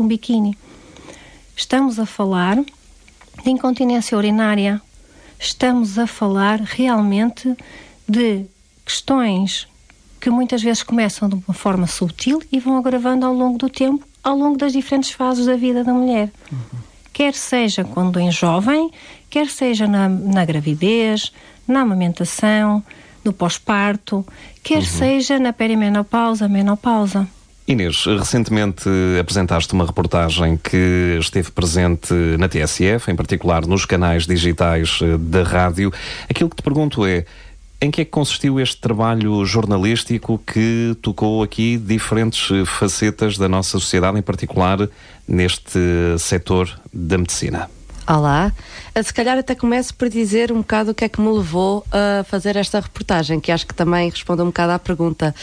de um biquíni. Estamos a falar de incontinência urinária. Estamos a falar realmente de questões que muitas vezes começam de uma forma sutil e vão agravando ao longo do tempo, ao longo das diferentes fases da vida da mulher. Quer seja quando é jovem, quer seja na gravidez, na amamentação, no pós-parto, quer seja na perimenopausa, menopausa. Inês, recentemente apresentaste uma reportagem que esteve presente na TSF, em particular nos canais digitais da rádio. Aquilo que te pergunto é, em que é que consistiu este trabalho jornalístico que tocou aqui diferentes facetas da nossa sociedade, em particular neste setor da medicina? Olá, se calhar até começo por dizer um bocado o que é que me levou a fazer esta reportagem, que acho que também responde um bocado à pergunta.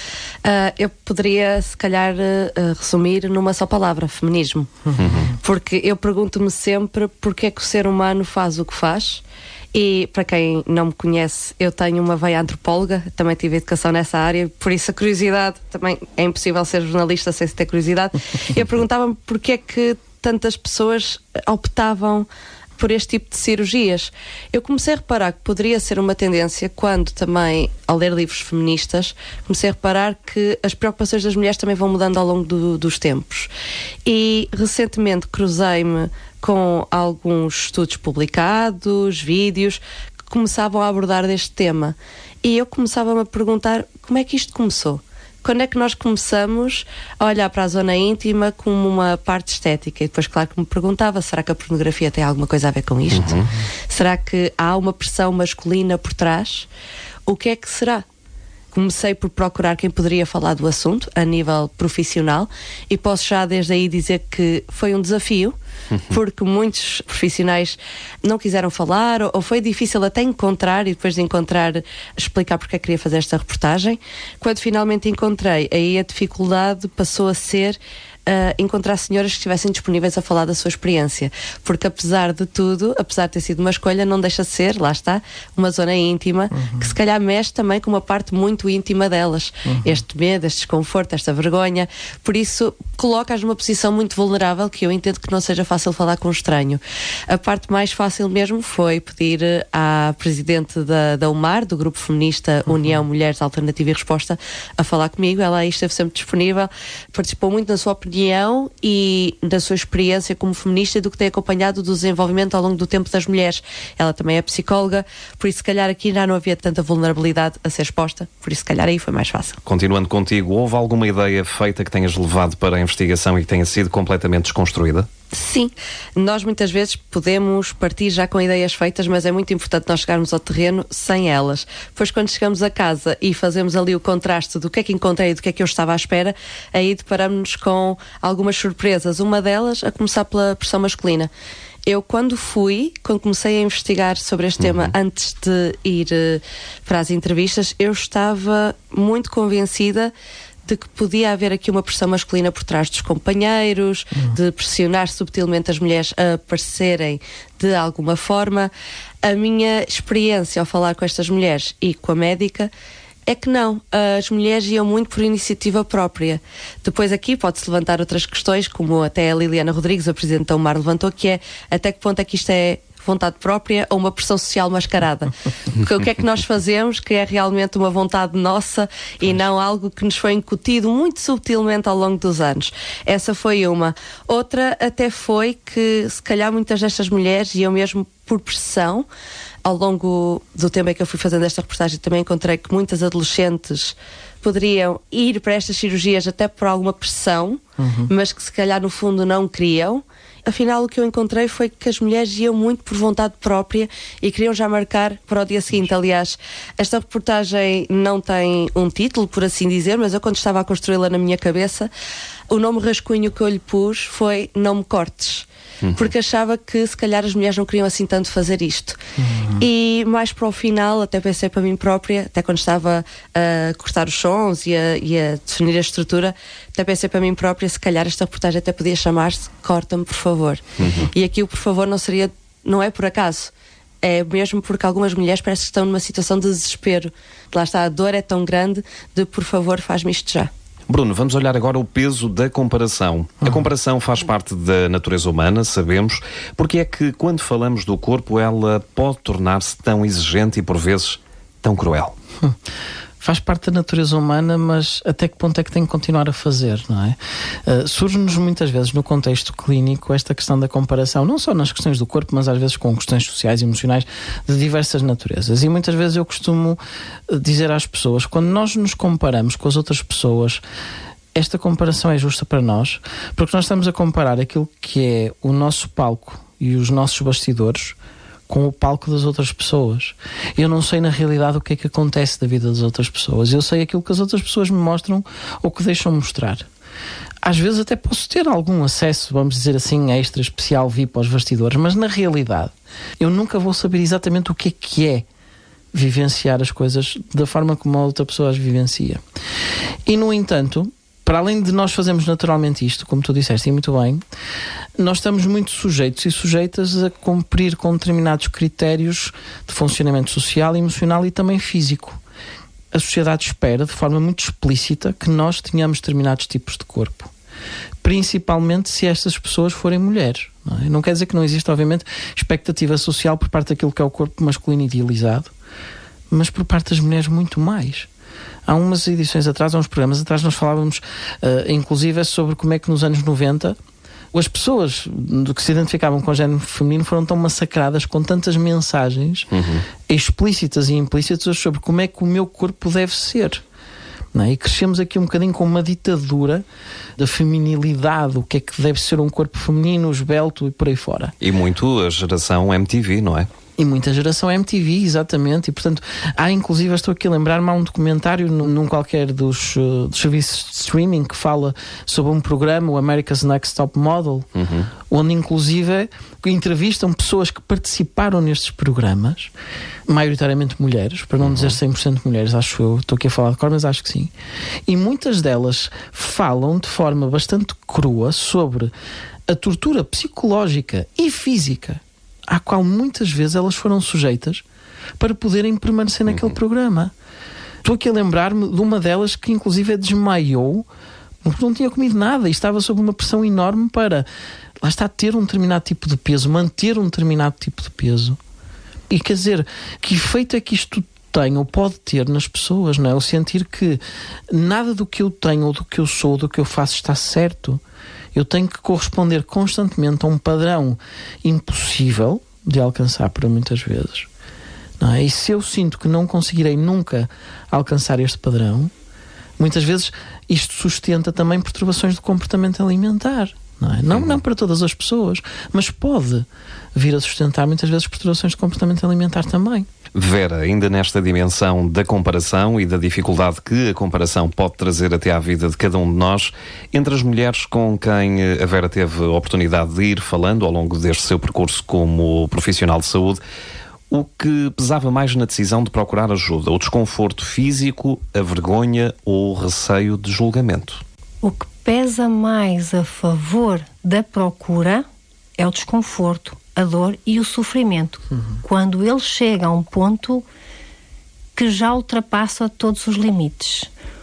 Eu poderia, se calhar, resumir numa só palavra: feminismo. Porque eu pergunto-me sempre porque é que o ser humano faz o que faz. E, para quem não me conhece, eu tenho uma veia antropóloga, também tive educação nessa área, por isso a curiosidade, também é impossível ser jornalista sem se ter curiosidade. Eu perguntava-me porque é que tantas pessoas optavam por este tipo de cirurgias. Eu comecei a reparar que poderia ser uma tendência quando também, ao ler livros feministas, comecei a reparar que as preocupações das mulheres também vão mudando ao longo dos tempos. E recentemente cruzei-me com alguns estudos publicados, vídeos, que começavam a abordar deste tema. E eu começava-me a perguntar como é que isto começou? Quando é que nós começamos a olhar para a zona íntima como uma parte estética? E depois, claro, que me perguntava, será que a pornografia tem alguma coisa a ver com isto? Será que há uma pressão masculina por trás? O que é que será? Comecei por procurar quem poderia falar do assunto a nível profissional e posso já desde aí dizer que foi um desafio, porque muitos profissionais não quiseram falar ou foi difícil até encontrar, e depois de encontrar explicar porque é que queria fazer esta reportagem. Quando finalmente encontrei, aí a dificuldade passou a ser encontrar senhoras que estivessem disponíveis a falar da sua experiência, porque apesar de tudo, apesar de ter sido uma escolha, não deixa de ser, lá está, uma zona íntima que se calhar mexe também com uma parte muito íntima delas, este medo, este desconforto, esta vergonha, por isso coloca-as numa posição muito vulnerável que eu entendo que não seja fácil falar com um estranho. A parte mais fácil mesmo foi pedir à presidente da UMAR, do grupo feminista União Mulheres Alternativa e Resposta, a falar comigo. Ela aí esteve sempre disponível, participou muito da sua opinião e da sua experiência como feminista e do que tem acompanhado do desenvolvimento ao longo do tempo das mulheres. Ela também é psicóloga, por isso se calhar aqui já não havia tanta vulnerabilidade a ser exposta, por isso se calhar aí foi mais fácil. Continuando contigo, houve alguma ideia feita que tenhas levado para a investigação e que tenha sido completamente desconstruída? Sim, nós muitas vezes podemos partir já com ideias feitas, mas é muito importante nós chegarmos ao terreno sem elas. Depois, quando chegamos a casa e fazemos ali o contraste do que é que encontrei e do que é que eu estava à espera, aí deparamos-nos com algumas surpresas. Uma delas, a começar pela pressão masculina. Eu, quando comecei a investigar sobre este tema antes de ir para as entrevistas, eu estava muito convencida de que podia haver aqui uma pressão masculina por trás dos companheiros, de pressionar subtilmente as mulheres a aparecerem de alguma forma. A minha experiência ao falar com estas mulheres e com a médica é que não, as mulheres iam muito por iniciativa própria. Depois aqui pode-se levantar outras questões, como até a Liliana Rodrigues, a Presidente da UMAR, levantou, que é até que ponto é que isto é vontade própria ou uma pressão social mascarada. Porque o que é que nós fazemos que é realmente uma vontade nossa e não algo que nos foi incutido muito subtilmente ao longo dos anos. Essa foi uma. Outra até foi que se calhar muitas destas mulheres iam mesmo por pressão. Ao longo do tempo em que eu fui fazendo esta reportagem também encontrei que muitas adolescentes poderiam ir para estas cirurgias até por alguma pressão, mas que se calhar no fundo não queriam. Afinal, o que eu encontrei foi que as mulheres iam muito por vontade própria e queriam já marcar para o dia seguinte. Aliás, esta reportagem não tem um título, por assim dizer, mas eu, quando estava a construí-la na minha cabeça, o nome rascunho que eu lhe pus foi Não Me Cortes. Porque achava que se calhar as mulheres não queriam assim tanto fazer isto. E mais para o final, até pensei para mim própria, até quando estava a cortar os sons e a definir a estrutura, até pensei para mim própria, se calhar esta reportagem até podia chamar-se Corta-me, por favor. E aqui o por favor não é por acaso. É mesmo porque algumas mulheres parece que estão numa situação de desespero. Lá está, a dor é tão grande de por favor faz-me isto já. Bruno, vamos olhar agora o peso da comparação. A comparação faz parte da natureza humana, sabemos. Porque é que, quando falamos do corpo, ela pode tornar-se tão exigente e, por vezes, tão cruel? Faz parte da natureza humana, mas até que ponto é que tem que continuar a fazer, não é? Surge-nos muitas vezes no contexto clínico esta questão da comparação, não só nas questões do corpo, mas às vezes com questões sociais e emocionais de diversas naturezas. E muitas vezes eu costumo dizer às pessoas, quando nós nos comparamos com as outras pessoas, esta comparação é justa para nós, porque nós estamos a comparar aquilo que é o nosso palco e os nossos bastidores com o palco das outras pessoas. Eu não sei na realidade o que é que acontece da vida das outras pessoas. Eu sei aquilo que as outras pessoas me mostram ou que deixam mostrar. Às vezes até posso ter algum acesso, vamos dizer assim, extra, especial, VIP aos bastidores, mas na realidade eu nunca vou saber exatamente o que é vivenciar as coisas da forma como a outra pessoa as vivencia. E no entanto, para além de nós fazermos naturalmente isto, como tu disseste e muito bem, nós estamos muito sujeitos e sujeitas a cumprir com determinados critérios de funcionamento social, emocional e também físico. A sociedade espera, de forma muito explícita, que nós tenhamos determinados tipos de corpo. Principalmente se estas pessoas forem mulheres. Não é? Não quer dizer que não exista, obviamente, expectativa social por parte daquilo que é o corpo masculino idealizado, mas por parte das mulheres muito mais. Há umas edições atrás, há uns programas atrás, nós falávamos inclusive sobre como é que nos anos 90 as pessoas que se identificavam com o género feminino foram tão massacradas com tantas mensagens explícitas e implícitas sobre como é que o meu corpo deve ser. Não é? E crescemos aqui um bocadinho com uma ditadura da feminilidade, o que é que deve ser um corpo feminino, esbelto e por aí fora. E muito a geração MTV, não é? E muita geração MTV, exatamente. E, portanto, há inclusive, estou aqui a lembrar-me, há um documentário num qualquer dos serviços de streaming que fala sobre um programa, o America's Next Top Model, onde inclusive entrevistam pessoas que participaram nestes programas, maioritariamente mulheres, para não dizer 100% mulheres, acho eu, estou aqui a falar de cor, mas acho que sim. E muitas delas falam de forma bastante crua sobre a tortura psicológica e física à qual muitas vezes elas foram sujeitas para poderem permanecer naquele programa. Estou aqui a lembrar-me de uma delas que inclusive desmaiou porque não tinha comido nada e estava sob uma pressão enorme para, lá está, ter um determinado tipo de peso, manter um determinado tipo de peso. E quer dizer, que efeito é que isto tem ou pode ter nas pessoas, não é? O sentir que nada do que eu tenho ou do que eu sou, ou do que eu faço está certo. Eu tenho que corresponder constantemente a um padrão impossível de alcançar para muitas vezes. Não é? E se eu sinto que não conseguirei nunca alcançar este padrão, muitas vezes isto sustenta também perturbações do comportamento alimentar. Não é? Não para todas as pessoas, mas pode vir a sustentar muitas vezes perturbações de comportamento alimentar também. Vera, ainda nesta dimensão da comparação e da dificuldade que a comparação pode trazer até à vida de cada um de nós, entre as mulheres com quem a Vera teve a oportunidade de ir falando ao longo deste seu percurso como profissional de saúde, o que pesava mais na decisão de procurar ajuda? O desconforto físico, a vergonha ou o receio de julgamento? O que pesa mais a favor da procura é o desconforto, a dor e o sofrimento. Quando ele chega a um ponto que já ultrapassa todos os limites.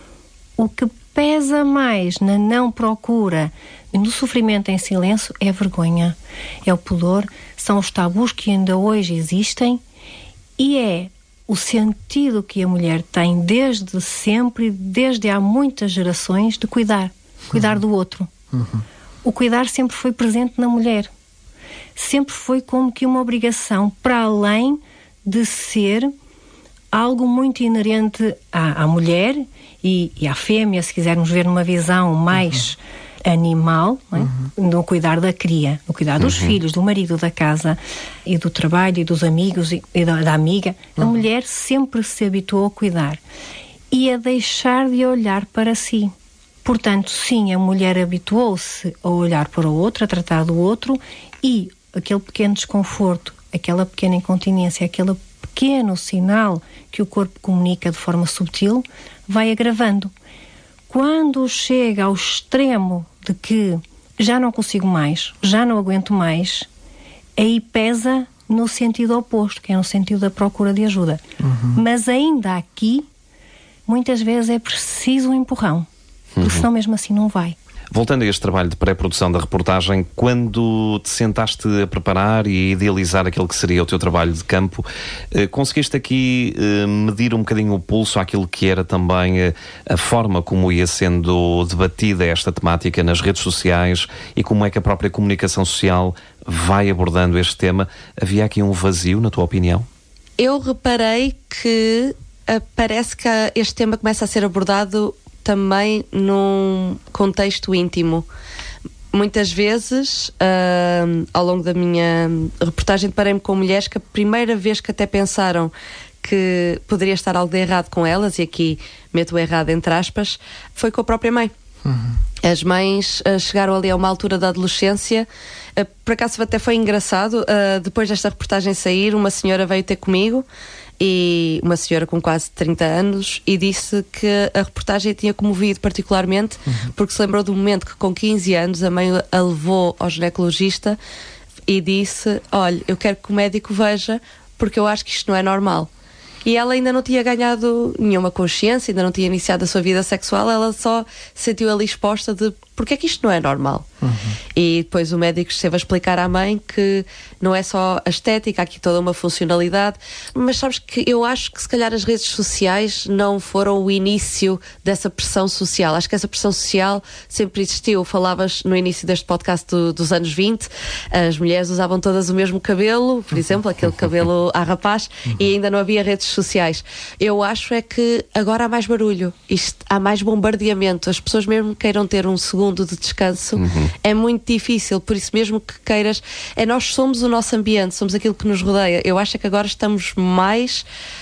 O que pesa mais na não procura e no sofrimento em silêncio é a vergonha, é o pudor, são os tabus que ainda hoje existem e é o sentido que a mulher tem desde sempre, desde há muitas gerações, de cuidar do outro. O cuidar sempre foi presente na mulher. Sempre foi como que uma obrigação, para além de ser algo muito inerente à mulher e à fêmea, se quisermos ver numa visão mais animal, não é? No cuidar da cria, no cuidar dos filhos, do marido, da casa e do trabalho e dos amigos e da amiga. A mulher sempre se habituou a cuidar e a deixar de olhar para si. Portanto, sim, a mulher habituou-se a olhar para o outro, a tratar do outro e aquele pequeno desconforto, aquela pequena incontinência, aquele pequeno sinal que o corpo comunica de forma subtil, vai agravando. Quando chega ao extremo de que já não consigo mais, já não aguento mais, aí pesa no sentido oposto, que é no sentido da procura de ajuda. Mas ainda aqui, muitas vezes é preciso um empurrão. porque senão mesmo assim não vai. Voltando a este trabalho de pré-produção da reportagem, quando te sentaste a preparar e a idealizar aquele que seria o teu trabalho de campo, conseguiste aqui medir um bocadinho o pulso àquilo que era também a forma como ia sendo debatida esta temática nas redes sociais e como é que a própria comunicação social vai abordando este tema? Havia aqui um vazio, na tua opinião? Eu reparei que parece que este tema começa a ser abordado também num contexto íntimo. Muitas vezes, ao longo da minha reportagem, deparei-me com mulheres que a primeira vez que até pensaram que poderia estar algo de errado com elas, e aqui meto o errado entre aspas, foi com a própria mãe. As mães chegaram ali a uma altura da adolescência. Por acaso até foi engraçado, depois desta reportagem sair, uma senhora veio ter comigo, e uma senhora com quase 30 anos, e disse que a reportagem a tinha comovido particularmente, porque se lembrou do momento que com 15 anos a mãe a levou ao ginecologista e disse: olha, eu quero que o médico veja, porque eu acho que isto não é normal. E ela ainda não tinha ganhado nenhuma consciência, ainda não tinha iniciado a sua vida sexual, ela só se sentiu ali exposta de porque é que isto não é normal. E depois o médico esteve a explicar à mãe que não é só a estética, há aqui toda uma funcionalidade, mas sabes que eu acho que se calhar as redes sociais não foram o início dessa pressão social. Acho que essa pressão social sempre existiu. Falavas no início deste podcast dos anos 20, as mulheres usavam todas o mesmo cabelo, por exemplo, aquele cabelo à rapaz, e ainda não havia redes sociais. Eu acho é que agora há mais barulho, há mais bombardeamento, as pessoas mesmo queiram ter um segundo de descanso, é muito difícil, por isso mesmo que queiras, nós somos o nosso ambiente, somos aquilo que nos rodeia. Eu acho que agora estamos mais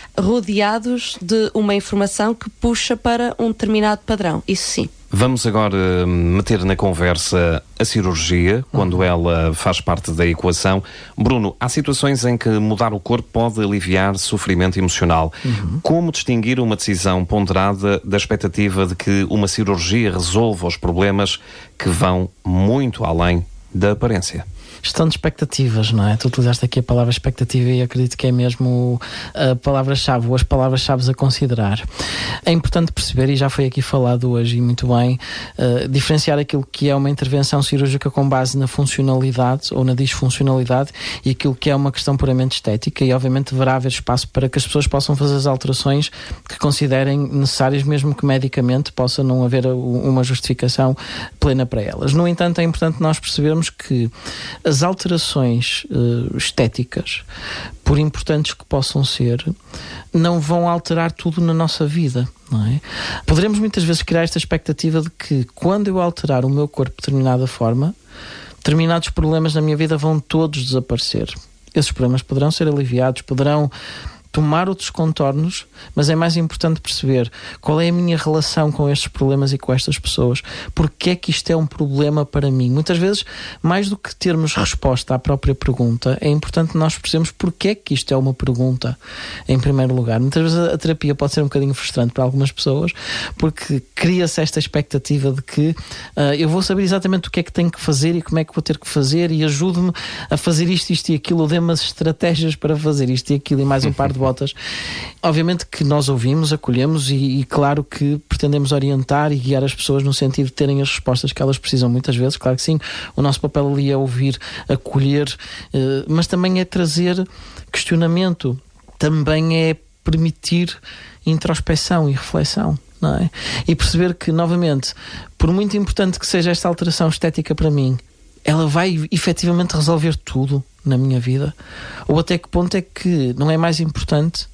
rodeados de uma informação que puxa para um determinado padrão, isso sim. Vamos agora meter na conversa a cirurgia, quando ela faz parte da equação. Bruno, há situações em que mudar o corpo pode aliviar sofrimento emocional. Como distinguir uma decisão ponderada da expectativa de que uma cirurgia resolva os problemas que vão muito além da aparência? Gestão de expectativas, não é? Tu utilizaste aqui a palavra expectativa e acredito que é mesmo a palavra-chave ou as palavras-chave a considerar. É importante perceber, e já foi aqui falado hoje e muito bem, diferenciar aquilo que é uma intervenção cirúrgica com base na funcionalidade ou na disfuncionalidade e aquilo que é uma questão puramente estética, e obviamente deverá haver espaço para que as pessoas possam fazer as alterações que considerem necessárias, mesmo que medicamente possa não haver uma justificação plena para elas. No entanto, é importante nós percebermos que as alterações estéticas, por importantes que possam ser, não vão alterar tudo na nossa vida, não é? Poderemos muitas vezes criar esta expectativa de que quando eu alterar o meu corpo de determinada forma, determinados problemas na minha vida vão todos desaparecer. Esses problemas poderão ser aliviados, poderão tomar outros contornos, mas é mais importante perceber qual é a minha relação com estes problemas e com estas pessoas. Porque é que isto é um problema para mim? Muitas vezes, mais do que termos resposta à própria pergunta, é importante nós percebermos porque é que isto é uma pergunta, em primeiro lugar. Muitas vezes a terapia pode ser um bocadinho frustrante para algumas pessoas, porque cria-se esta expectativa de que eu vou saber exatamente o que é que tenho que fazer e como é que vou ter que fazer, e ajude-me a fazer isto e aquilo, ou dê-me as estratégias para fazer isto e aquilo e mais um par de botas. Obviamente que nós ouvimos, acolhemos e claro que pretendemos orientar e guiar as pessoas no sentido de terem as respostas que elas precisam muitas vezes, claro que sim. O nosso papel ali é ouvir, acolher, mas também é trazer questionamento, também é permitir introspeção e reflexão, não é? E perceber que, novamente, por muito importante que seja esta alteração estética para mim, ela vai efetivamente resolver tudo na minha vida? Ou até que ponto é que não é mais importante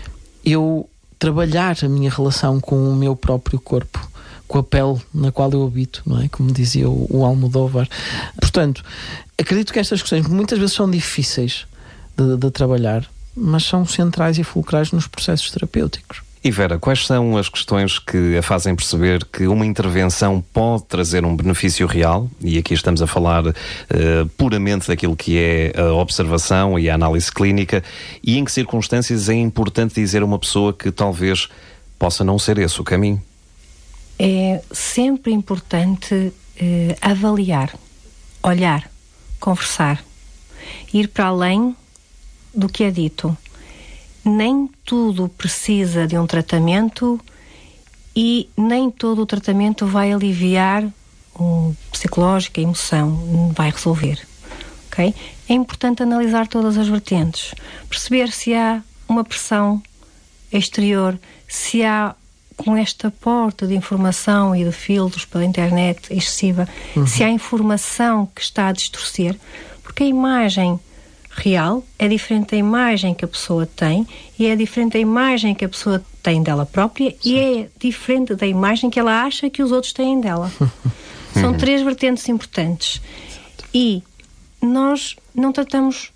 eu trabalhar a minha relação com o meu próprio corpo, com a pele na qual eu habito, não é? Como dizia o Almodóvar. Portanto, acredito que estas questões muitas vezes são difíceis de trabalhar, mas são centrais e fulcrais nos processos terapêuticos. E Vera, quais são as questões que a fazem perceber que uma intervenção pode trazer um benefício real? E aqui estamos a falar puramente daquilo que é a observação e a análise clínica. E em que circunstâncias é importante dizer a uma pessoa que talvez possa não ser esse o caminho? É sempre importante avaliar, olhar, conversar, ir para além do que é dito. Nem tudo precisa de um tratamento e nem todo o tratamento vai aliviar o psicológico, a emoção, vai resolver. Okay? É importante analisar todas as vertentes, perceber se há uma pressão exterior, se há, com este aporte de informação e de filtros pela internet excessiva, se há informação que está a distorcer, porque a imagem real é diferente da imagem que a pessoa tem e é diferente da imagem que a pessoa tem dela própria. Sim. E é diferente da imagem que ela acha que os outros têm dela. São 3 vertentes importantes. E nós não tratamos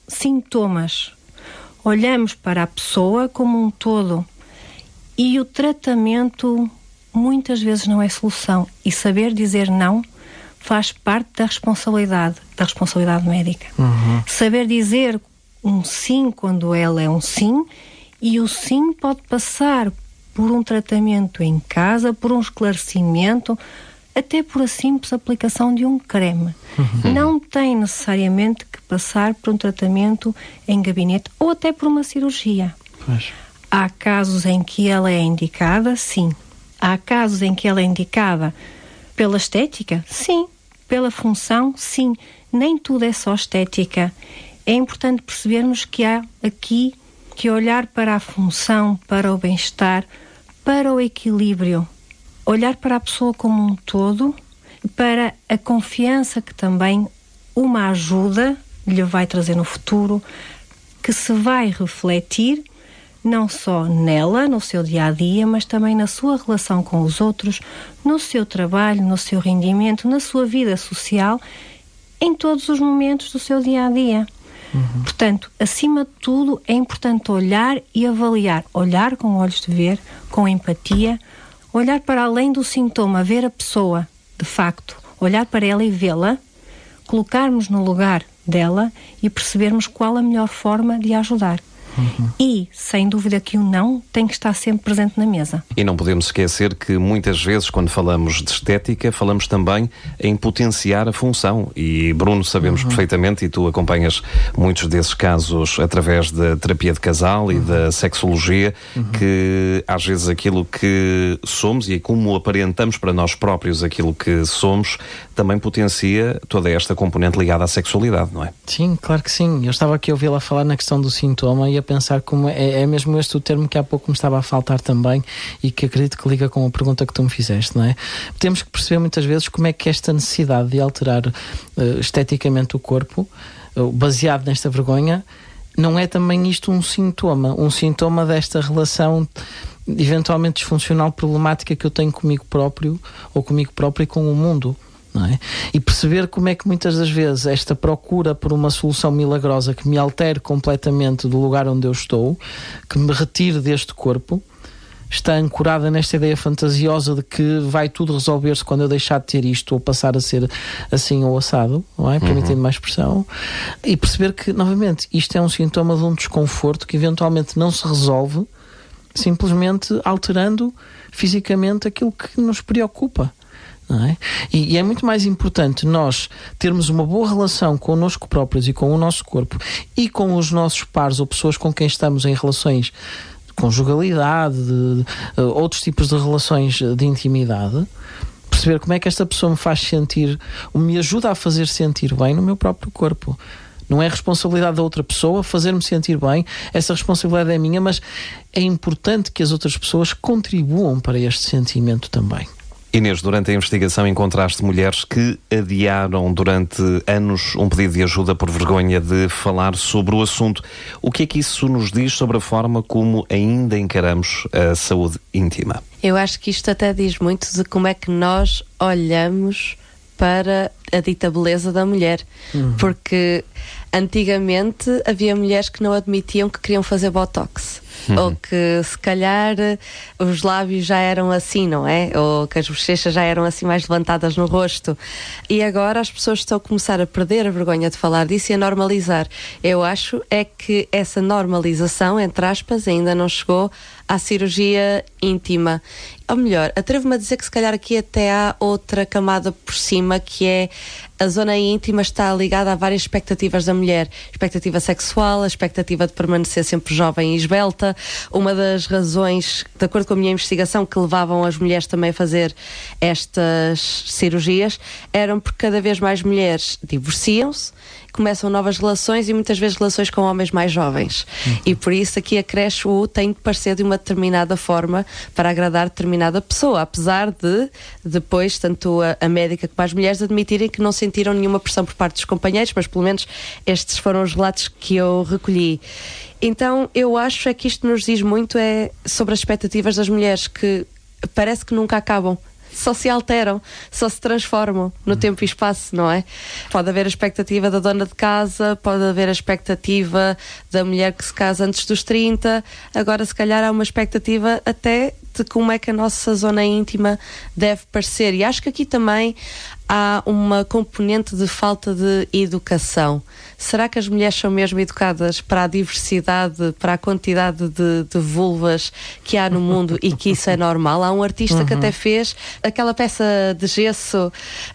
sintomas. Olhamos para a pessoa como um todo. E o tratamento muitas vezes não é solução. E saber dizer não faz parte da responsabilidade médica. Saber dizer um sim quando ela é um sim, e o sim pode passar por um tratamento em casa, por um esclarecimento, até por a simples aplicação de um creme. Não tem necessariamente que passar por um tratamento em gabinete ou até por uma cirurgia. Pois. Há casos em que ela é indicada, sim. Há casos em que ela é indicada pela estética, sim. Pela função, sim. Nem tudo é só estética. É importante percebermos que há aqui que olhar para a função, para o bem-estar, para o equilíbrio. Olhar para a pessoa como um todo e para a confiança que também uma ajuda lhe vai trazer no futuro, que se vai refletir não só nela, no seu dia-a-dia, mas também na sua relação com os outros, no seu trabalho, no seu rendimento, na sua vida social, em todos os momentos do seu dia-a-dia. Portanto, acima de tudo, é importante olhar e avaliar. Olhar com olhos de ver, com empatia, olhar para além do sintoma, ver a pessoa, de facto, olhar para ela e vê-la, colocarmos no lugar dela e percebermos qual a melhor forma de a ajudar. E, sem dúvida que o não tem que estar sempre presente na mesa. E não podemos esquecer que muitas vezes, quando falamos de estética, falamos também em potenciar a função. E, Bruno, sabemos perfeitamente, e tu acompanhas muitos desses casos através da terapia de casal e da sexologia, que às vezes aquilo que somos e como aparentamos para nós próprios aquilo que somos, também potencia toda esta componente ligada à sexualidade, não é? Sim, claro que sim. Eu estava aqui a ouvi-la falar na questão do sintoma e a pensar como é mesmo este o termo que há pouco me estava a faltar também e que acredito que liga com a pergunta que tu me fizeste, não é? Temos que perceber muitas vezes como é que esta necessidade de alterar esteticamente o corpo, baseado nesta vergonha, não é também isto um sintoma desta relação eventualmente disfuncional, problemática que eu tenho comigo próprio ou comigo próprio e com o mundo. Não é? E perceber como é que muitas das vezes esta procura por uma solução milagrosa que me altere completamente do lugar onde eu estou, que me retire deste corpo, está ancorada nesta ideia fantasiosa de que vai tudo resolver-se quando eu deixar de ter isto ou passar a ser assim ou assado, não é? Permitindo mais expressão. E perceber que, novamente, isto é um sintoma de um desconforto que eventualmente não se resolve simplesmente alterando fisicamente aquilo que nos preocupa. Não é? E é muito mais importante nós termos uma boa relação connosco próprios e com o nosso corpo e com os nossos pares ou pessoas com quem estamos em relações de conjugalidade, outros tipos de relações de intimidade, perceber como é que esta pessoa me faz sentir, me ajuda a fazer sentir bem no meu próprio corpo. Não é responsabilidade da outra pessoa fazer-me sentir bem, essa responsabilidade é minha, mas é importante que as outras pessoas contribuam para este sentimento também. Inês, durante a investigação encontraste mulheres que adiaram durante anos um pedido de ajuda por vergonha de falar sobre o assunto. O que é que isso nos diz sobre a forma como ainda encaramos a saúde íntima? Eu acho que isto até diz muito de como é que nós olhamos para a dita beleza da mulher. Porque antigamente havia mulheres que não admitiam que queriam fazer botox. Ou que se calhar os lábios já eram assim, não é? Ou que as bochechas já eram assim mais levantadas no rosto. E agora as pessoas estão a começar a perder a vergonha de falar disso e a normalizar. Eu acho é que essa normalização, entre aspas, ainda não chegou à cirurgia íntima. Ou melhor, atrevo-me a dizer que se calhar aqui até há outra camada por cima, que é a zona íntima está ligada a várias expectativas da mulher. Expectativa sexual, a expectativa de permanecer sempre jovem e esbelta. Uma das razões, de acordo com a minha investigação, que levavam as mulheres também a fazer estas cirurgias, eram porque cada vez mais mulheres divorciam-se, começam novas relações e muitas vezes relações com homens mais jovens. E por isso aqui acresce o tem de parecer de uma determinada forma para agradar determinada pessoa, apesar de depois tanto a médica como as mulheres admitirem que não sentiram nenhuma pressão por parte dos companheiros, mas pelo menos estes foram os relatos que eu recolhi. Então eu acho que isto nos diz muito sobre as expectativas das mulheres, que parece que nunca acabam. Só se alteram, só se transformam no tempo e espaço, não é? Pode haver a expectativa da dona de casa, pode haver a expectativa da mulher que se casa antes dos 30, agora se calhar há uma expectativa até de como é que a nossa zona íntima deve parecer. E acho que aqui também há uma componente de falta de educação. Será que as mulheres são mesmo educadas para a diversidade, para a quantidade de vulvas que há no mundo e que isso é normal? Há um artista que até fez aquela peça de gesso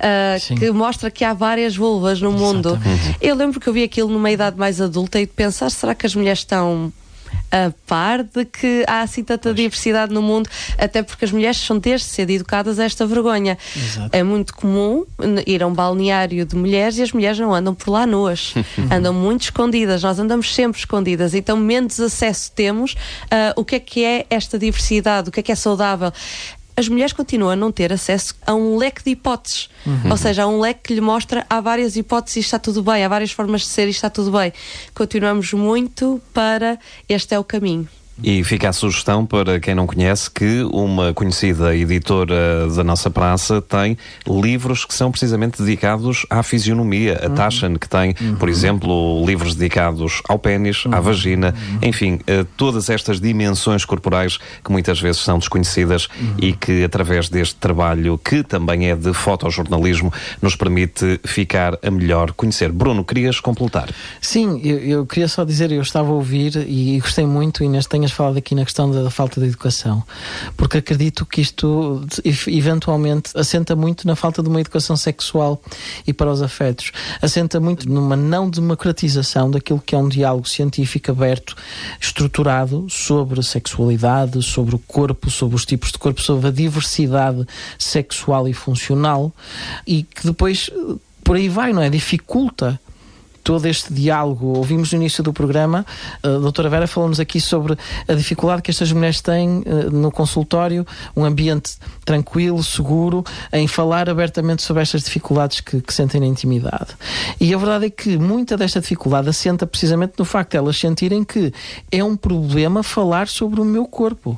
que mostra que há várias vulvas no mundo. Eu lembro que eu vi aquilo numa idade mais adulta e de pensar, será que as mulheres estão a par de que há assim tanta diversidade no mundo, até porque as mulheres são desde cedo educadas a esta vergonha. Exato. É muito comum ir a um balneário de mulheres e as mulheres não andam por lá nuas, andam muito escondidas, nós andamos sempre escondidas, então menos acesso temos o que é esta diversidade, o que é saudável. As mulheres continuam a não ter acesso a um leque de hipóteses. Ou seja, há um leque que lhe mostra há várias hipóteses e está tudo bem, há várias formas de ser e está tudo bem. Continuamos muito para este é o caminho. E fica a sugestão para quem não conhece que uma conhecida editora da nossa praça tem livros que são precisamente dedicados à fisionomia. A Taschen, que tem, por exemplo, livros dedicados ao pénis, à vagina, enfim, a todas estas dimensões corporais que muitas vezes são desconhecidas e que, através deste trabalho, que também é de fotojornalismo, nos permite ficar a melhor conhecer. Bruno, querias completar? Sim, eu queria só dizer, eu estava a ouvir e gostei muito, Inês, tenhas falado aqui na questão da falta de educação, porque acredito que isto eventualmente assenta muito na falta de uma educação sexual e para os afetos, assenta muito numa não democratização daquilo que é um diálogo científico aberto, estruturado sobre sexualidade, sobre o corpo, sobre os tipos de corpo, sobre a diversidade sexual e funcional, e que depois por aí vai, não é? Dificulta todo este diálogo. Ouvimos no início do programa a doutora Vera falou-nos aqui sobre a dificuldade que estas mulheres têm no consultório, um ambiente tranquilo, seguro, em falar abertamente sobre estas dificuldades que sentem na intimidade. E a verdade é que muita desta dificuldade assenta precisamente no facto de elas sentirem que é um problema falar sobre o meu corpo.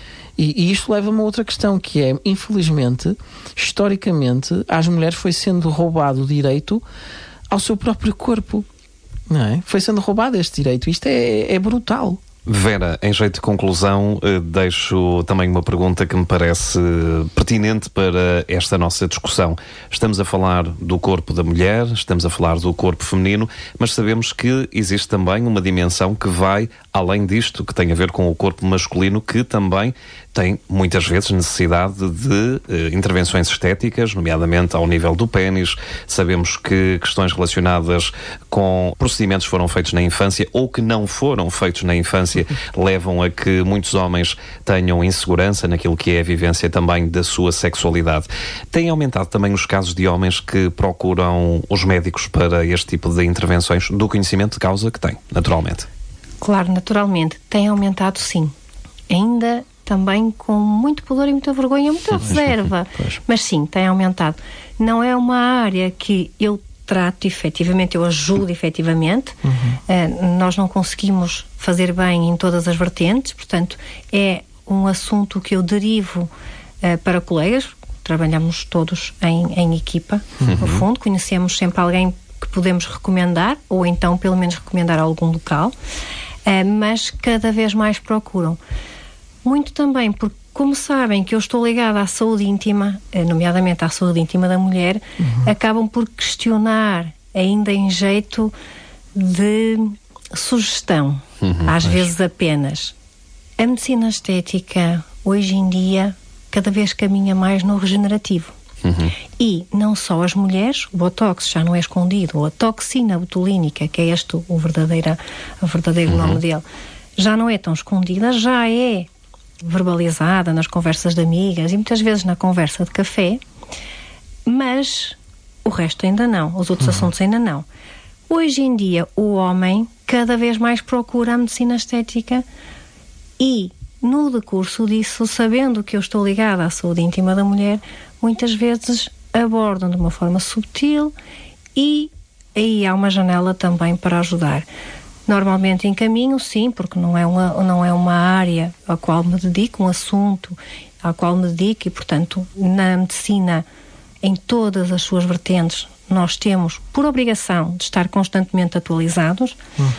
E isto leva-me a outra questão, que é, infelizmente, historicamente, às mulheres foi sendo roubado o direito ao seu próprio corpo, não é? Foi sendo roubado este direito. Isto é brutal. Vera, em jeito de conclusão, deixo também uma pergunta que me parece pertinente para esta nossa discussão. Estamos a falar do corpo da mulher, estamos a falar do corpo feminino, mas sabemos que existe também uma dimensão que vai além disto, que tem a ver com o corpo masculino, que também tem muitas vezes necessidade de intervenções estéticas, nomeadamente ao nível do pénis. Sabemos que questões relacionadas com procedimentos que foram feitos na infância ou que não foram feitos na infância levam a que muitos homens tenham insegurança naquilo que é a vivência também da sua sexualidade. Tem aumentado também os casos de homens que procuram os médicos para este tipo de intervenções, do conhecimento de causa que têm, naturalmente? Claro, naturalmente. Tem aumentado, sim. Ainda também com muito pudor e muita vergonha, muita reserva. Mas sim, tem aumentado. Não é uma área que eu trato efetivamente, eu ajudo efetivamente. Nós não conseguimos fazer bem em todas as vertentes, portanto, é um assunto que eu derivo para colegas. Trabalhamos todos em equipa, no fundo, conhecemos sempre alguém que podemos recomendar, ou então pelo menos recomendar a algum local, mas cada vez mais procuram. Muito também porque, como sabem que eu estou ligada à saúde íntima, nomeadamente à saúde íntima da mulher, acabam por questionar, ainda em jeito de sugestão, às vezes apenas. A medicina estética, hoje em dia, cada vez caminha mais no regenerativo. E não só as mulheres, o botox já não é escondido, ou a toxina botulínica, que é este o verdadeiro nome dele, já não é tão escondida, já é verbalizada nas conversas de amigas e muitas vezes na conversa de café, mas o resto ainda não, os outros assuntos ainda não. Hoje em dia o homem cada vez mais procura a medicina estética e no decurso disso, sabendo que eu estou ligada à saúde íntima da mulher, muitas vezes abordam de uma forma subtil e aí há uma janela também para ajudar. Normalmente encaminho, sim, porque não é uma área à qual me dedico, um assunto ao qual me dedico e, portanto, na medicina, em todas as suas vertentes, nós temos, por obrigação, de estar constantemente atualizados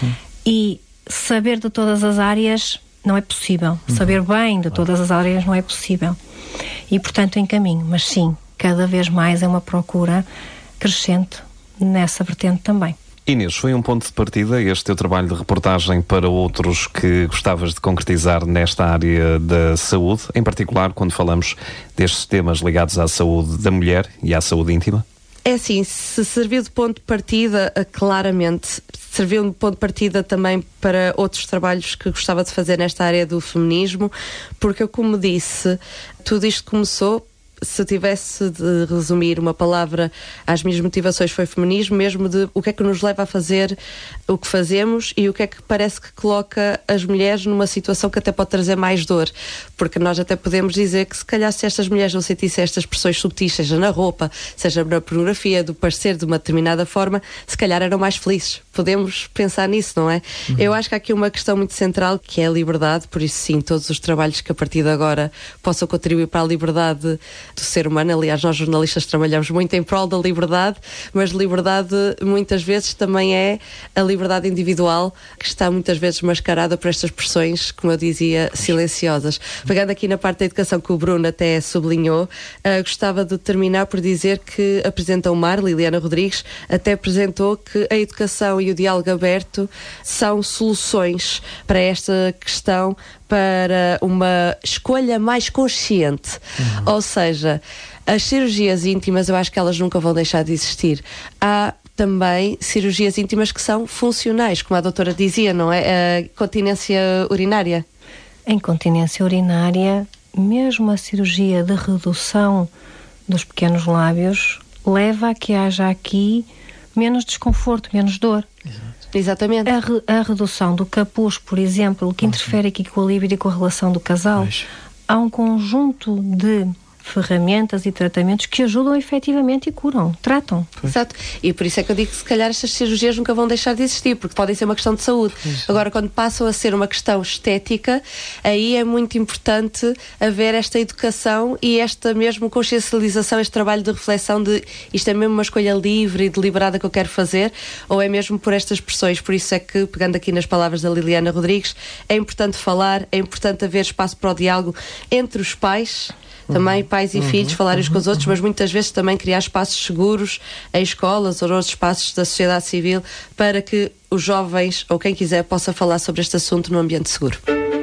e saber de todas as áreas não é possível. Saber bem de todas as áreas não é possível. E, portanto, encaminho. Mas, sim, cada vez mais é uma procura crescente nessa vertente também. Inês, foi um ponto de partida este teu trabalho de reportagem para outros que gostavas de concretizar nesta área da saúde, em particular quando falamos destes temas ligados à saúde da mulher e à saúde íntima? É assim, se serviu de ponto de partida, claramente, serviu de ponto de partida também para outros trabalhos que gostava de fazer nesta área do feminismo, porque, como disse, tudo isto começou, se eu tivesse de resumir uma palavra às minhas motivações, foi feminismo, mesmo de o que é que nos leva a fazer o que fazemos e o que é que parece que coloca as mulheres numa situação que até pode trazer mais dor, porque nós até podemos dizer que se calhar se estas mulheres não sentissem estas pressões subtis, seja na roupa, seja na pornografia, do parecer de uma determinada forma, se calhar eram mais felizes. Podemos pensar nisso, não é? Eu acho que há aqui uma questão muito central que é a liberdade, por isso sim, todos os trabalhos que a partir de agora possam contribuir para a liberdade do ser humano. Aliás, nós jornalistas trabalhamos muito em prol da liberdade, mas liberdade muitas vezes também é a liberdade individual que está muitas vezes mascarada por estas pressões, como eu dizia, silenciosas. Pegando aqui na parte da educação que o Bruno até sublinhou, gostava de terminar por dizer que a Presidenta UMAR, Liliana Rodrigues, até apresentou que a educação e o diálogo aberto são soluções para esta questão, para uma escolha mais consciente. Ou seja, as cirurgias íntimas, eu acho que elas nunca vão deixar de existir. Há também cirurgias íntimas que são funcionais, como a doutora dizia, não é? A continência urinária. Em continência urinária, mesmo a cirurgia de redução dos pequenos lábios leva a que haja aqui menos desconforto, menos dor. Exatamente. A redução do capuz, por exemplo, que interfere aqui com a libido e com a relação do casal, há um conjunto de ferramentas e tratamentos que ajudam efetivamente e curam, tratam. Exato. E por isso é que eu digo que se calhar estas cirurgias nunca vão deixar de existir, porque podem ser uma questão de saúde. Agora, quando passam a ser uma questão estética, aí é muito importante haver esta educação e esta mesmo consciencialização, este trabalho de reflexão de isto é mesmo uma escolha livre e deliberada que eu quero fazer, ou é mesmo por estas pressões. Por isso é que, pegando aqui nas palavras da Liliana Rodrigues, é importante falar, é importante haver espaço para o diálogo entre os pais, também pais e filhos falarem uns com os outros, mas muitas vezes também criar espaços seguros em escolas ou outros espaços da sociedade civil para que os jovens ou quem quiser possa falar sobre este assunto num ambiente seguro.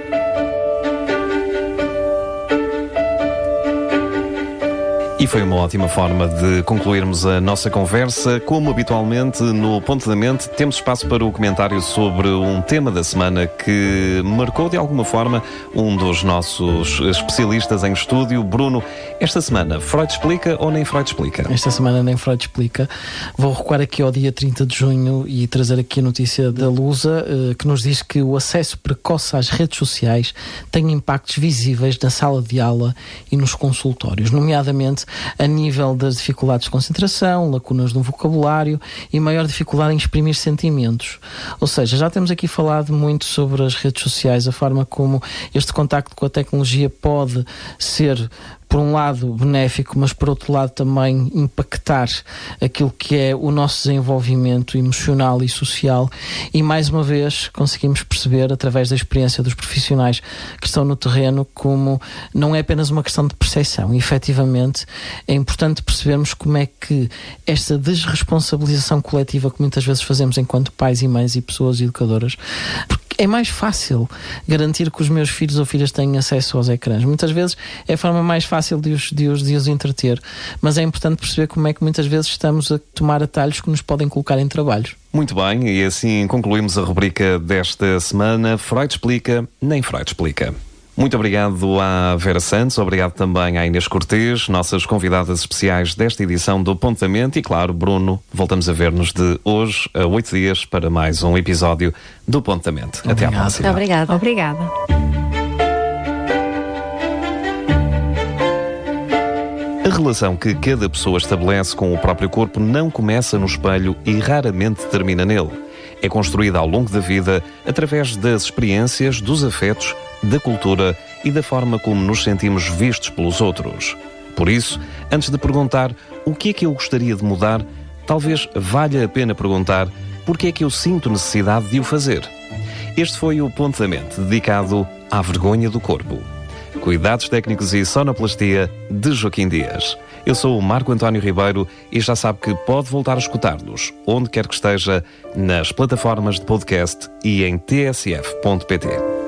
E foi uma ótima forma de concluirmos a nossa conversa. Como habitualmente, no Ponto da Mente, temos espaço para o comentário sobre um tema da semana que marcou, de alguma forma, um dos nossos especialistas em estúdio. Bruno, esta semana, Freud explica ou nem Freud explica? Esta semana nem Freud explica. Vou recuar aqui ao dia 30 de junho e trazer aqui a notícia da Lusa, que nos diz que o acesso precoce às redes sociais tem impactos visíveis na sala de aula e nos consultórios, nomeadamente a nível das dificuldades de concentração, lacunas no vocabulário e maior dificuldade em exprimir sentimentos. Ou seja, já temos aqui falado muito sobre as redes sociais, a forma como este contacto com a tecnologia pode ser, por um lado, benéfico, mas por outro lado também impactar aquilo que é o nosso desenvolvimento emocional e social. E mais uma vez conseguimos perceber, através da experiência dos profissionais que estão no terreno, como não é apenas uma questão de percepção. E, efetivamente, é importante percebermos como é que esta desresponsabilização coletiva que muitas vezes fazemos enquanto pais e mães e pessoas educadoras, porque é mais fácil garantir que os meus filhos ou filhas tenham acesso aos ecrãs. Muitas vezes é a forma mais fácil de os entreter, mas é importante perceber como é que muitas vezes estamos a tomar atalhos que nos podem colocar em trabalhos. Muito bem, e assim concluímos a rubrica desta semana. Freud explica, nem Freud explica. Muito obrigado à Vera Santos, obrigado também à Inês Cortês, nossas convidadas especiais desta edição do Apontamento. E claro, Bruno, voltamos a ver-nos de hoje a 8 dias para mais um episódio do Apontamento. Até à próxima. Obrigada. Obrigada. A relação que cada pessoa estabelece com o próprio corpo não começa no espelho e raramente termina nele. É construída ao longo da vida através das experiências, dos afetos, da cultura e da forma como nos sentimos vistos pelos outros. Por isso, antes de perguntar o que é que eu gostaria de mudar, talvez valha a pena perguntar porque é que eu sinto necessidade de o fazer. Este foi o Ponto da Mente, dedicado à vergonha do corpo. Cuidados técnicos e sonoplastia de Joaquim Dias. Eu sou o Marco António Ribeiro e já sabe que pode voltar a escutar-nos onde quer que esteja, nas plataformas de podcast e em tsf.pt.